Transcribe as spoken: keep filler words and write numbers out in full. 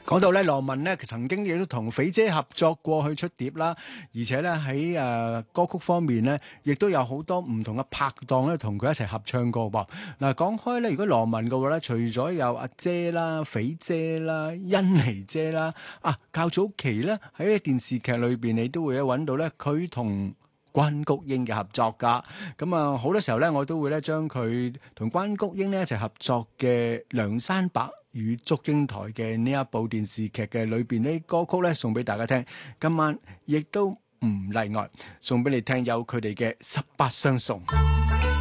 講到咧，羅文咧曾經亦都同肥姐合作過去出碟啦，而且咧喺誒歌曲方面咧，亦都有好多唔同嘅拍檔咧同佢一齊合唱過噃。嗱，講開咧，如果羅文嘅話咧，除咗有阿姐啦、肥姐啦、欣妮姐啦，啊較早期咧喺電視劇裏邊，你都會咧揾到咧佢同關菊英嘅合作噶。咁啊好多時候咧，我都會咧將佢同關菊英咧一齊合作嘅《梁山伯與祝英台》嘅呢一部電視劇嘅裏邊呢歌曲咧送俾大家聽。今晚亦都唔例外，送俾你聽有佢哋嘅十八相送。